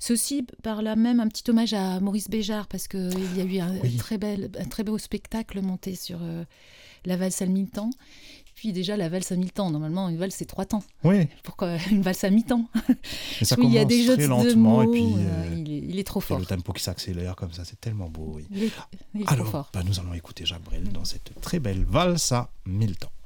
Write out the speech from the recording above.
C'est aussi par là même un petit hommage à Maurice Béjart, parce qu'il y a eu un très beau spectacle monté sur la valse à mi-temps. Puis déjà, la valse à mi-temps, normalement, une valse, c'est 3 temps. Oui. Pourquoi une valse à mi-temps? Mais ça Oui, il y a commence des jeux très de lentement mots, et puis il est trop puis fort. le tempo qui s'accélère comme ça, c'est tellement beau. Oui. Il est trop Alors, fort. nous allons écouter Jacques Brel dans cette très belle valse à 1000 temps.